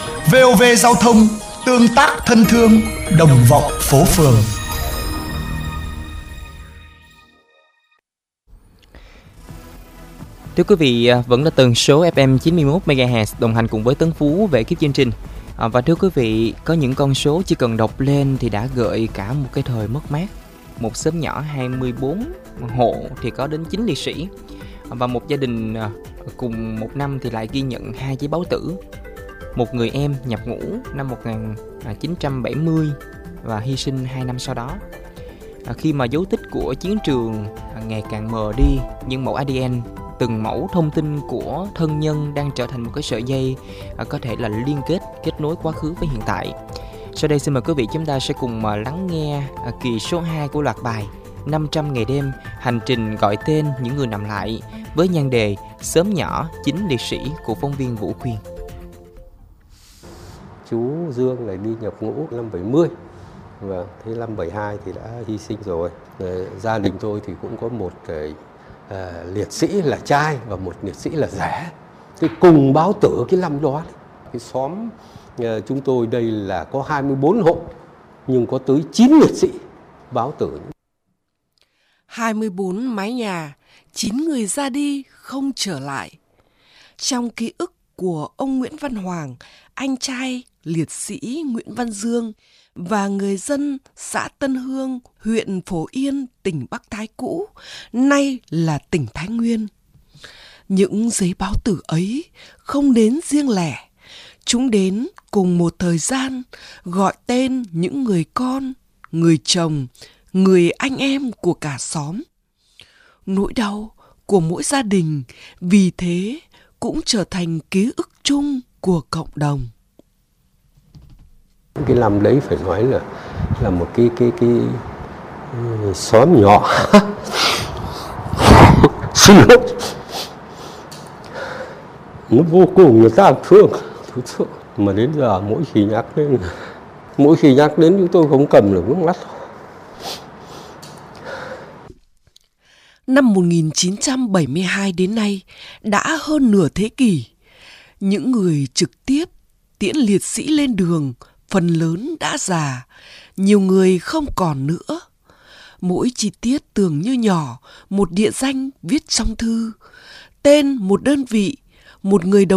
VOV Giao thông, tương tác thân thương, đồng vọng phố phường. Thưa quý vị, vẫn là tần số FM 91 MHz đồng hành cùng với Tấn Phú về kiếp chương trình. Và thưa quý vị, có những con số chỉ cần đọc lên thì đã gợi cả một cái thời mất mát. Một xóm nhỏ 24 hộ thì có đến 9 liệt sĩ. Và một gia đình cùng một năm thì lại ghi nhận 2 giấy báo tử. Một người em nhập ngũ năm 1970 và hy sinh 2 năm sau đó. Khi mà dấu tích của chiến trường ngày càng mờ đi, nhưng mẫu ADN, từng mẫu thông tin của thân nhân đang trở thành một cái sợi dây có thể là liên kết nối quá khứ với hiện tại. Sau đây xin mời quý vị chúng ta sẽ cùng lắng nghe kỳ số 2 của loạt bài 500 ngày đêm hành trình gọi tên những người nằm lại với nhan đề Xóm nhỏ 9 liệt sĩ của phóng viên Vũ Khuyên. Chú Dương này đi nhập ngũ năm 70. Vâng, thế năm 72 thì đã hy sinh rồi. Gia đình tôi thì cũng có một cái liệt sĩ là trai và một liệt sĩ là rể. Thì cùng báo tử cái năm đó. Cái xóm chúng tôi đây là có 24 hộ nhưng có tới 9 liệt sĩ báo tử. 24 mái nhà, 9 người ra đi không trở lại. Trong ký ức của ông Nguyễn Văn Hoàng, anh trai liệt sĩ Nguyễn Văn Dương và người dân xã Tân Hương, huyện Phổ Yên, tỉnh Bắc Thái cũ, nay là tỉnh Thái Nguyên. Những giấy báo tử ấy không đến riêng lẻ, chúng đến cùng một thời gian gọi tên những người con, người chồng, người anh em của cả xóm. Nỗi đau của mỗi gia đình vì thế cũng trở thành ký ức chung của cộng đồng. Cái năm đấy phải nói là một cái xóm nhỏ. Xin lỗi. Nó vô cùng người ta thương, thực sự. Mà đến giờ mỗi khi nhắc đến chúng tôi không cầm được nước mắt. Năm 1972 đến nay đã hơn nửa thế kỷ. Những người trực tiếp tiễn liệt sĩ lên đường phần lớn đã già, nhiều người không còn nữa. Mỗi chi tiết tưởng như nhỏ, một địa danh viết trong thư, tên một đơn vị, một người đồng